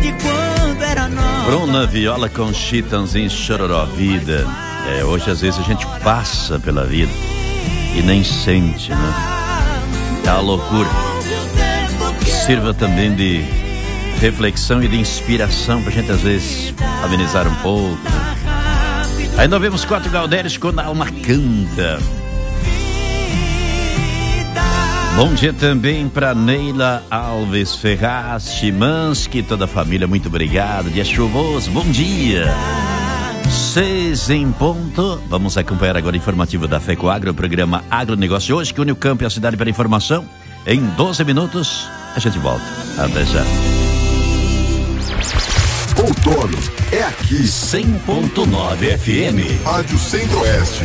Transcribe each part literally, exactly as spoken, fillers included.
de quando era nova. Bruna Viola com Chitãozinho Chororó, vida. É, hoje às vezes a gente passa pela vida e nem sente, né? É uma loucura. Sirva também de reflexão e de inspiração pra gente às vezes amenizar um pouco. Aí nós vemos Quatro Galdérios quando a alma canta. Bom dia também para Neila Alves Ferraz, Chimansky, toda a família, muito obrigado. Dia chuvoso, bom dia. Seis em ponto. Vamos acompanhar agora o informativo da FECOAGRO, o programa Agronegócio hoje, que une o campo e a cidade para informação. Em doze minutos, a gente volta. Até já. Outono é aqui. cem ponto nove F M. Rádio Centro-Oeste.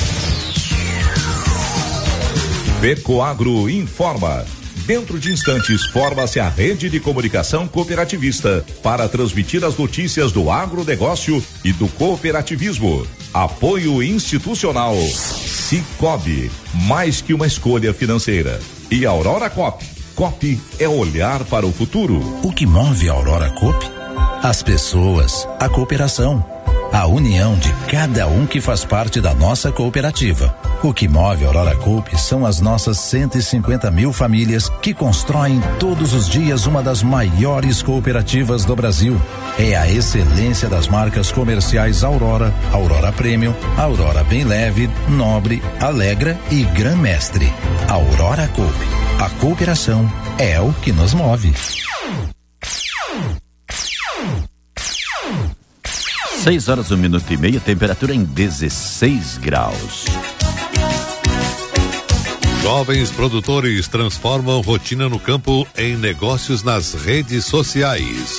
FECOAGRO informa. Dentro de instantes, forma-se a rede de comunicação cooperativista para transmitir as notícias do agronegócio e do cooperativismo. Apoio institucional. Cicobi, mais que uma escolha financeira. E Aurora Coop. Coop é olhar para o futuro. O que move a Aurora Coop? As pessoas, a cooperação, a união de cada um que faz parte da nossa cooperativa. O que move a Aurora Coop são as nossas cento e cinquenta mil famílias que constroem todos os dias uma das maiores cooperativas do Brasil. É a excelência das marcas comerciais Aurora, Aurora Premium, Aurora Bem Leve, Nobre, Alegra e Gran Mestre. Aurora Coop. A cooperação é o que nos move. Seis horas, um minuto e meio, temperatura em dezesseis graus. Jovens produtores transformam rotina no campo em negócios nas redes sociais.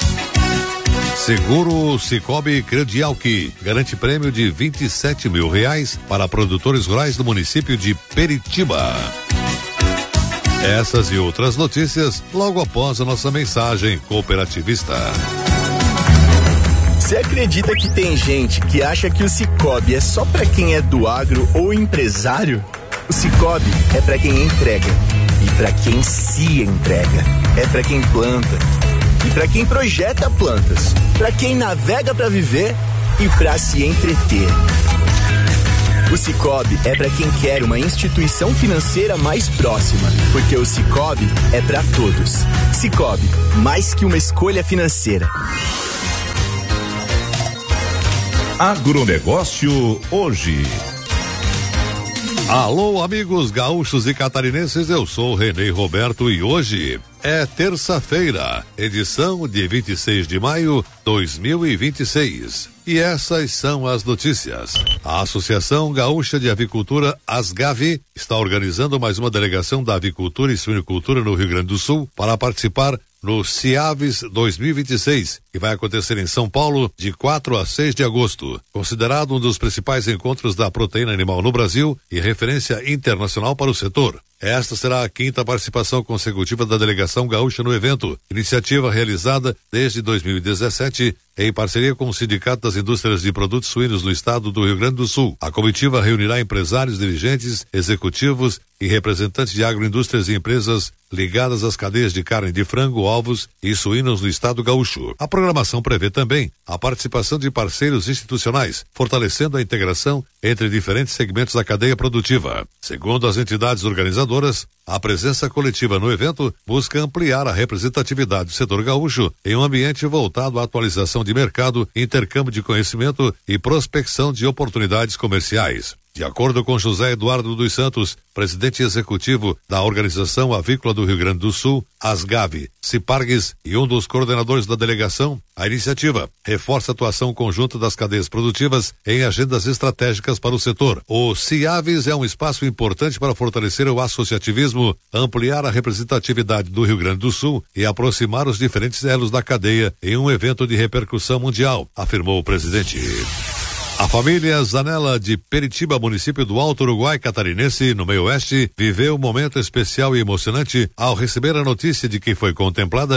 Seguro Cicobi Credial que garante prêmio de vinte e sete mil reais para produtores rurais do município de Peritiba. Essas e outras notícias logo após a nossa mensagem cooperativista. Você acredita que tem gente que acha que o Cicobi é só para quem é do agro ou empresário? O Cicobi é para quem entrega e para quem se entrega. É para quem planta e para quem projeta plantas, para quem navega para viver e para se entreter. O Cicobi é para quem quer uma instituição financeira mais próxima, porque o Cicobi é para todos. Cicobi, mais que uma escolha financeira. Agronegócio hoje. Alô, amigos gaúchos e catarinenses, eu sou Renê Roberto e hoje é terça-feira, edição de vinte e seis de maio de dois mil e vinte e seis. E essas são as notícias. A Associação Gaúcha de Avicultura, ASGAVI, está organizando mais uma delegação da avicultura e suinocultura no Rio Grande do Sul para participar no CIAVES dois mil e vinte e seis, que vai acontecer em São Paulo de quatro a seis de agosto. Considerado um dos principais encontros da proteína animal no Brasil e referência internacional para o setor. Esta será a quinta participação consecutiva da delegação gaúcha no evento, iniciativa realizada desde dois mil e dezessete em parceria com o Sindicato das Indústrias de Produtos Suínos no estado do Rio Grande do Sul. A comitiva reunirá empresários, dirigentes, executivos e representantes de agroindústrias e empresas ligadas às cadeias de carne de frango, ovos e suínos no estado gaúcho. A programação prevê também a participação de parceiros institucionais, fortalecendo a integração entre diferentes segmentos da cadeia produtiva. Segundo as entidades organizadoras, a presença coletiva no evento busca ampliar a representatividade do setor gaúcho em um ambiente voltado à atualização de mercado, intercâmbio de conhecimento e prospecção de oportunidades comerciais. De acordo com José Eduardo dos Santos, presidente executivo da Organização Avícola do Rio Grande do Sul, ASGAVI, CIPARGS, e um dos coordenadores da delegação, a iniciativa reforça a atuação conjunta das cadeias produtivas em agendas estratégicas para o setor. O CIAVES é um espaço importante para fortalecer o associativismo, ampliar a representatividade do Rio Grande do Sul e aproximar os diferentes elos da cadeia em um evento de repercussão mundial, afirmou o presidente. A família Zanella de Peritiba, município do Alto Uruguai catarinense, no meio oeste, viveu um momento especial e emocionante ao receber a notícia de que foi contemplada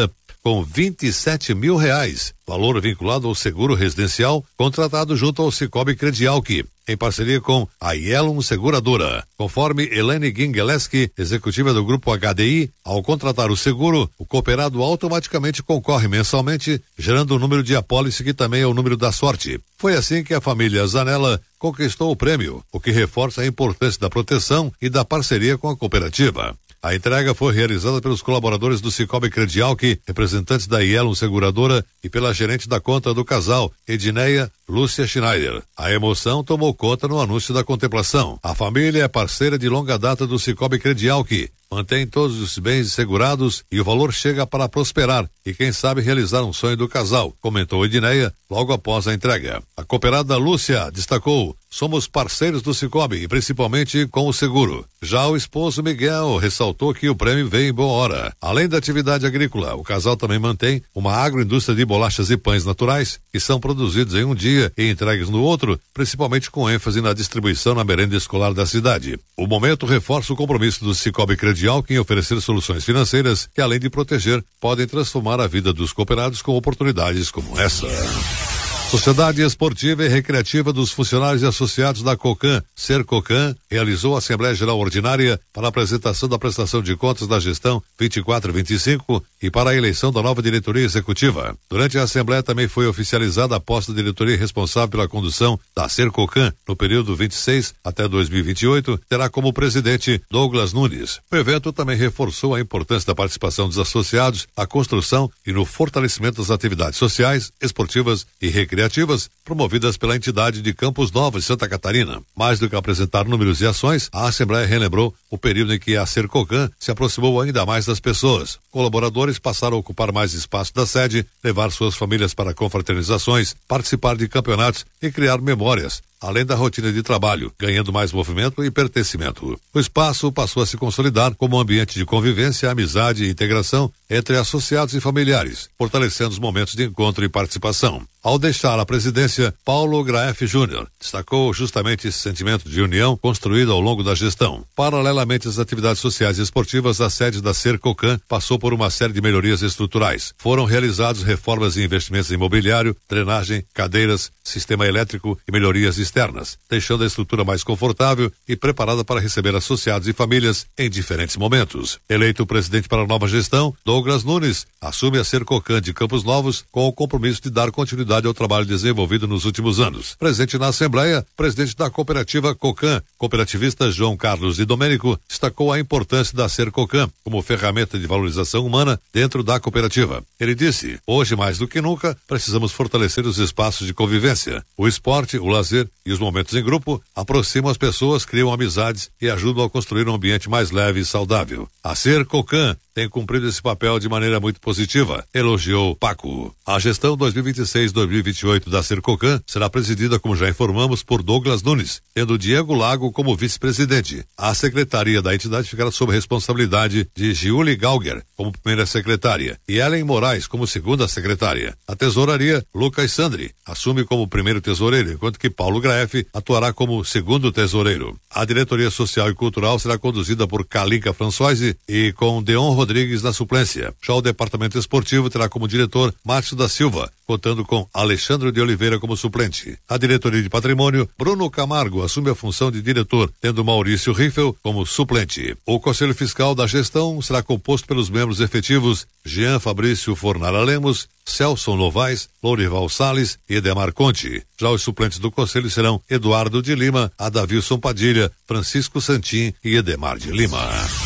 com vinte e sete mil reais, valor vinculado ao seguro residencial contratado junto ao Cicobi Credialc, em parceria com a Yellow Seguradora. Conforme Helene Gingeleski, executiva do Grupo H D I, ao contratar o seguro, o cooperado automaticamente concorre mensalmente, gerando o número de apólice que também é o número da sorte. Foi assim que a família Zanella conquistou o prêmio, o que reforça a importância da proteção e da parceria com a cooperativa. A entrega foi realizada pelos colaboradores do Cicobi Credialc, representantes da Yellow Seguradora e pela gerente da conta do casal, Edneia Lúcia Schneider. A emoção tomou conta no anúncio da contemplação. A família é parceira de longa data do Cicobi Credialc, mantém todos os bens segurados e o valor chega para prosperar e quem sabe realizar um sonho do casal, comentou Edneia logo após a entrega. A cooperada Lúcia destacou: somos parceiros do Cicobi e principalmente com o seguro. Já o esposo Miguel ressaltou que o prêmio veio em boa hora. Além da atividade agrícola, o casal também mantém uma agroindústria de bolachas e pães naturais que são produzidos em um dia e entregues no outro, principalmente com ênfase na distribuição na merenda escolar da cidade. O momento reforça o compromisso do Cicobi Credialc em oferecer soluções financeiras que, além de proteger, podem transformar a vida dos cooperados com oportunidades como essa. Sociedade Esportiva e Recreativa dos Funcionários e Associados da COCAN, Sercocan, realizou a Assembleia Geral Ordinária para a apresentação da prestação de contas da gestão vinte e quatro vinte e cinco e para a eleição da nova diretoria executiva. Durante a Assembleia também foi oficializada a posse da diretoria responsável pela condução da Sercocan no período vinte e seis até dois mil e vinte e oito, terá como presidente Douglas Nunes. O evento também reforçou a importância da participação dos associados, a construção e no fortalecimento das atividades sociais, esportivas e recreativas criativas promovidas pela entidade de Campos Novos, Santa Catarina. Mais do que apresentar números e ações, a Assembleia relembrou o período em que a Sercocan se aproximou ainda mais das pessoas. Colaboradores passaram a ocupar mais espaço da sede, levar suas famílias para confraternizações, participar de campeonatos e criar memórias, além da rotina de trabalho, ganhando mais movimento e pertencimento. O espaço passou a se consolidar como um ambiente de convivência, amizade e integração entre associados e familiares, fortalecendo os momentos de encontro e participação. Ao deixar a presidência, Paulo Graef Júnior destacou justamente esse sentimento de união construído ao longo da gestão. Paralelamente às atividades sociais e esportivas, a sede da Sercocan passou por uma série de melhorias estruturais. Foram realizados reformas e investimentos em imobiliário, drenagem, cadeiras, sistema elétrico e melhorias externas, deixando a estrutura mais confortável e preparada para receber associados e famílias em diferentes momentos. Eleito presidente para a nova gestão, Douglas Nunes assume a Sercocan de Campos Novos com o compromisso de dar continuidade ao trabalho desenvolvido nos últimos anos. Presente na Assembleia, presidente da cooperativa COCAN, cooperativista João Carlos de Domênico, destacou a importância da Sercocan como ferramenta de valorização humana dentro da cooperativa. Ele disse: hoje mais do que nunca, precisamos fortalecer os espaços de convivência. O esporte, o lazer e os momentos em grupo aproximam as pessoas, criam amizades e ajudam a construir um ambiente mais leve e saudável. A Sercocan tem cumprido esse papel de maneira muito positiva, elogiou Paco. A gestão dois mil e vinte e seis a dois mil e vinte e oito da Sercocan será presidida, como já informamos, por Douglas Nunes, tendo Diego Lago como vice-presidente. A secretaria da entidade ficará sob responsabilidade de Giuli Gauger como primeira secretária e Ellen Moraes como segunda secretária. A tesouraria, Lucas Sandri assume como primeiro tesoureiro, enquanto que Paulo Graef atuará como segundo tesoureiro. A diretoria social e cultural será conduzida por Kalinka Françoise e com Deon Rodrigues na suplência. Já o departamento esportivo terá como diretor Márcio da Silva, contando com Alexandre de Oliveira como suplente. A diretoria de patrimônio, Bruno Camargo assume a função de diretor, tendo Maurício Riffel como suplente. O conselho fiscal da gestão será composto pelos membros efetivos Jean Fabrício Fornara Lemos, Celso Novaes, Lourival Salles e Edemar Conte. Já os suplentes do conselho serão Eduardo de Lima, Adavilson Padilha, Francisco Santin e Edemar de Lima.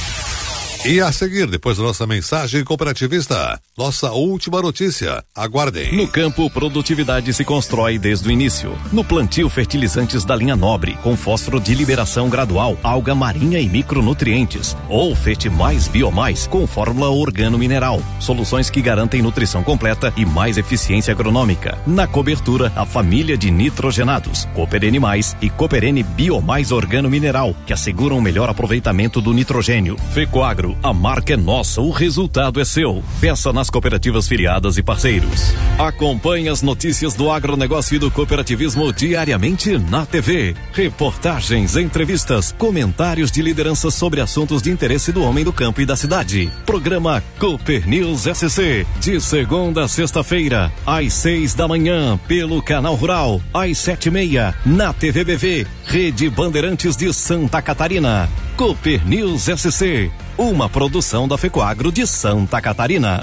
E a seguir, depois da nossa mensagem cooperativista, nossa última notícia. Aguardem. No campo, produtividade se constrói desde o início. No plantio, fertilizantes da linha Nobre, com fósforo de liberação gradual, alga marinha e micronutrientes. Ou Fete Mais Biomais, com fórmula organo-mineral. Soluções que garantem nutrição completa e mais eficiência agronômica. Na cobertura, a família de nitrogenados, Cooperene Mais e Cooperene Biomais Organo-Mineral, que asseguram o melhor aproveitamento do nitrogênio. Fecoagro, Agro, a marca é nossa, o resultado é seu. Peça nas cooperativas filiadas e parceiros. Acompanhe as notícias do agronegócio e do cooperativismo diariamente na T V. Reportagens, entrevistas, comentários de liderança sobre assuntos de interesse do homem do campo e da cidade. Programa Cooper News S C, de segunda a sexta-feira, às seis da manhã, pelo Canal Rural, às sete e meia, na T V B V, Rede Bandeirantes de Santa Catarina. Cooper News S C, uma produção da FECOAGRO de Santa Catarina.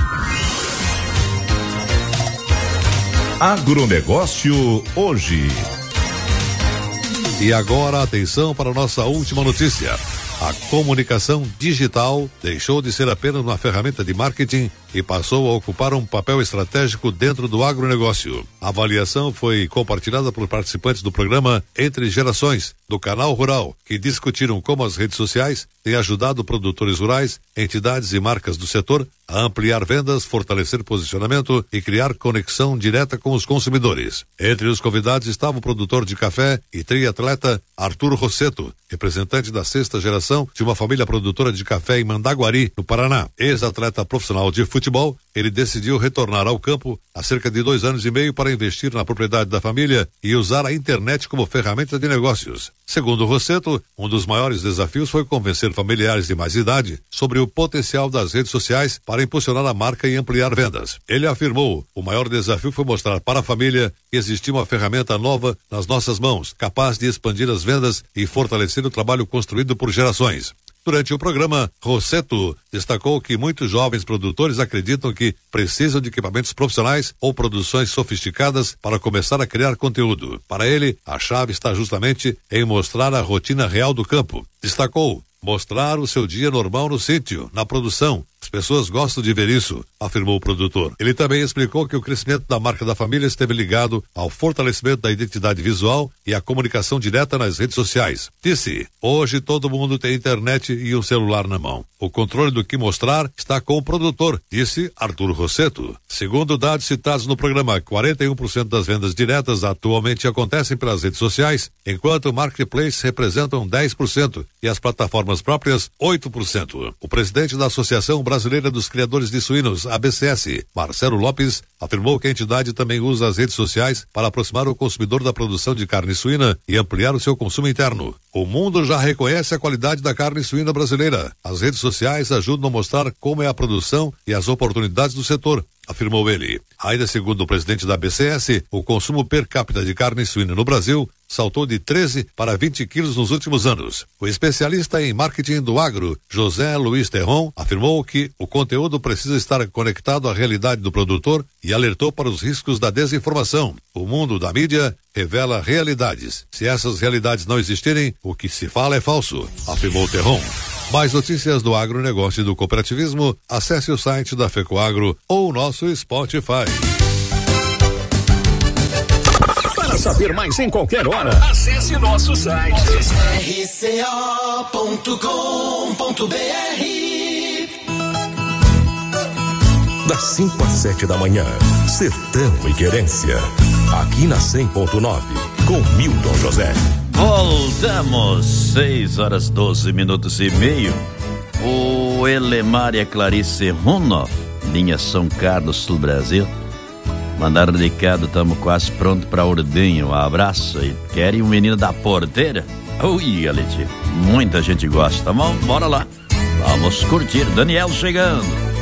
Agronegócio hoje. E agora, atenção para a nossa última notícia. A comunicação digital deixou de ser apenas uma ferramenta de marketing e passou a ocupar um papel estratégico dentro do agronegócio. A avaliação foi compartilhada por participantes do programa Entre Gerações, do Canal Rural, que discutiram como as redes sociais têm ajudado produtores rurais, entidades e marcas do setor a ampliar vendas, fortalecer posicionamento e criar conexão direta com os consumidores. Entre os convidados estava o produtor de café e triatleta Arthur Rossetto, representante da sexta geração de uma família produtora de café em Mandaguari, no Paraná. Ex-atleta profissional de futebol, ele decidiu retornar ao campo há cerca de dois anos e meio para investir na propriedade da família e usar a internet como ferramenta de negócios. Segundo Rossetto, um dos maiores desafios foi convencer familiares de mais idade sobre o potencial das redes sociais para impulsionar a marca e ampliar vendas. Ele afirmou, o maior desafio foi mostrar para a família que existia uma ferramenta nova nas nossas mãos, capaz de expandir as vendas e fortalecer o trabalho construído por gerações. Durante o programa, Rossetto destacou que muitos jovens produtores acreditam que precisam de equipamentos profissionais ou produções sofisticadas para começar a criar conteúdo. Para ele, a chave está justamente em mostrar a rotina real do campo. Destacou, mostrar o seu dia normal no sítio, na produção. As pessoas gostam de ver isso, afirmou o produtor. Ele também explicou que o crescimento da marca da família esteve ligado ao fortalecimento da identidade visual e à comunicação direta nas redes sociais. Disse, hoje todo mundo tem internet e um celular na mão. O controle do que mostrar está com o produtor, disse Arthur Rossetto. Segundo dados citados no programa, quarenta e um por cento das vendas diretas atualmente acontecem pelas redes sociais, enquanto o marketplace representam dez por cento e as plataformas próprias oito por cento. O presidente da Associação Brasileira dos Criadores de Suínos, A B C S, Marcelo Lopes, afirmou que a entidade também usa as redes sociais para aproximar o consumidor da produção de carne suína e ampliar o seu consumo interno. O mundo já reconhece a qualidade da carne suína brasileira. As redes sociais ajudam a mostrar como é a produção e as oportunidades do setor, afirmou ele. Ainda segundo o presidente da A B C S, o consumo per capita de carne suína no Brasil saltou de treze para vinte quilos nos últimos anos. O especialista em marketing do agro, José Luiz Terron, afirmou que o conteúdo precisa estar conectado à realidade do produtor e alertou para os riscos da desinformação. O mundo da mídia revela realidades. Se essas realidades não existirem, o que se fala é falso, afirmou Terron. Mais notícias do agronegócio e do cooperativismo, acesse o site da FECOAGRO ou o nosso Spotify. Para saber mais em qualquer hora, acesse nosso site r c o ponto com ponto b r. Das cinco às sete da manhã, Sertão e Querência. Aqui na cem ponto nove, com Milton José. Voltamos, seis horas doze minutos e meio. O Elemar e a Clarice Runoff, linha São Carlos, Sul Brasil, mandaram recado, estamos quase pronto para ordenha. Um abraço. E querem um menino da porteira? Ui, Aletinho, muita gente gosta. Bom, bora lá. Vamos curtir. Daniel chegando.